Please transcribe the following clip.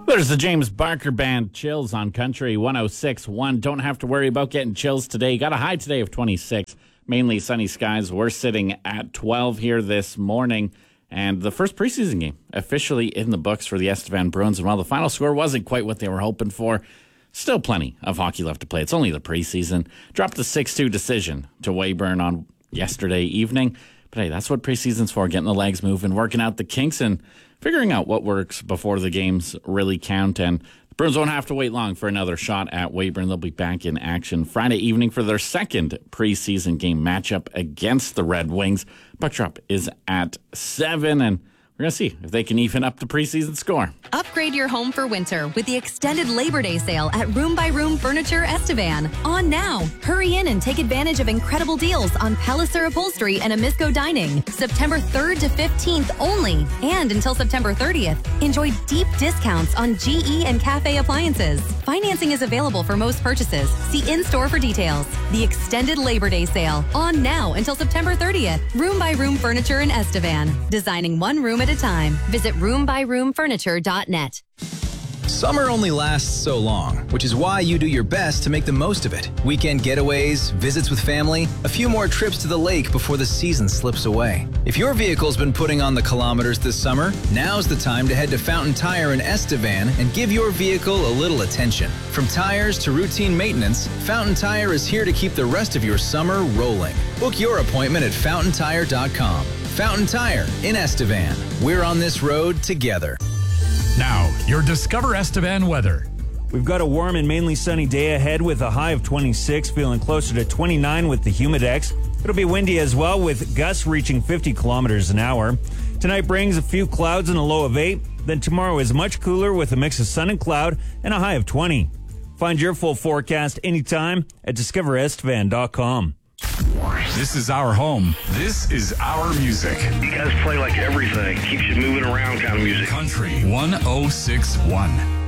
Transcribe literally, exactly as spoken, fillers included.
There's the James Barker Band, Chills on Country one oh six point one. Don't have to worry about getting chills today. Got a high today of twenty-six. Mainly sunny skies. We're sitting at twelve here this morning. And the first preseason game officially in the books for the Estevan Bruins. And while the final score wasn't quite what they were hoping for, still plenty of hockey left to play. It's only the preseason. Dropped the six two decision to Weyburn on yesterday evening. But hey, that's what preseason's for, getting the legs moving, working out the kinks, and figuring out what works before the games really count. And the Bruins won't have to wait long for another shot at Weyburn. They'll be back in action Friday evening for their second preseason game matchup against the Red Wings. Puck drop is at seven, and we're going to see if they can even up the preseason score. Upgrade your home for winter with the extended Labor Day sale at Room by Room Furniture Estevan. On now. Hurry in and take advantage of incredible deals on Palliser Upholstery and Amisco Dining. September third to fifteenth only. And until September thirtieth, enjoy deep discounts on G E and Cafe appliances. Financing is available for most purchases. See in-store for details. The extended Labor Day sale. On now until September thirtieth. Room by Room Furniture in Estevan. Designing one room at a time. Visit room by room furniture dot net. Summer only lasts so long, which is why you do your best to make the most of it. Weekend getaways, visits with family, a few more trips to the lake before the season slips away. If your vehicle's been putting on the kilometers this summer, now's the time to head to Fountain Tire in Estevan and give your vehicle a little attention. From tires to routine maintenance, Fountain Tire is here to keep the rest of your summer rolling. Book your appointment at fountain tire dot com. Fountain Tire in Estevan. We're on this road together. Now, your Discover Estevan weather. We've got a warm and mainly sunny day ahead with a high of twenty-six, feeling closer to twenty-nine with the Humidex. It'll be windy as well with gusts reaching fifty kilometers an hour. Tonight brings a few clouds and a low of eight. Then tomorrow is much cooler with a mix of sun and cloud and a high of twenty. Find your full forecast anytime at discover estevan dot com. This is our home. This is our music. You guys play like everything. Keeps you moving around kind of music. Country one oh six point one.